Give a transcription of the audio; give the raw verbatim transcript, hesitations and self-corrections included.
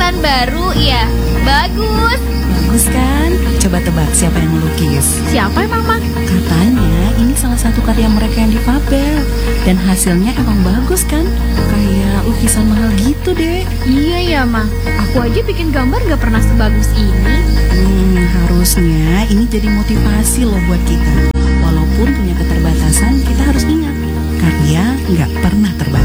lukisan baru ya? Bagus. Bagus kan? Coba tebak siapa yang melukis? Siapa emang, Ma? Katanya ini salah satu karya mereka yang difabel. Dan hasilnya emang bagus kan? Kayak lukisan mahal gitu deh. Iya ya, Ma. Aku aja bikin gambar gak pernah sebagus ini. Hmm, harusnya ini jadi motivasi loh buat kita. Walaupun punya keterbatasan, kita harus ingat, karya nggak pernah terbatas.